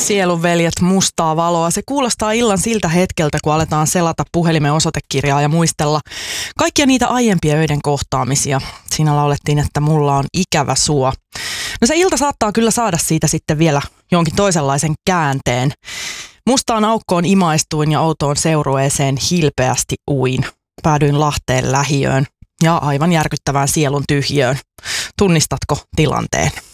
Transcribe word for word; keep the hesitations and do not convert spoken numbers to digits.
Sielun veljet, mustaa valoa. Se kuulostaa illan siltä hetkeltä, kun aletaan selata puhelimen osoitekirjaa ja muistella kaikkia niitä aiempia öiden kohtaamisia. Siinä laulettiin, että mulla on ikävä sua. No se ilta saattaa kyllä saada siitä sitten vielä jonkin toisenlaisen käänteen. Mustaan aukkoon imaistuin ja outoon seurueeseen hilpeästi uin. Päädyin Lahteen lähiöön ja aivan järkyttävään sielun tyhjöön. Tunnistatko tilanteen?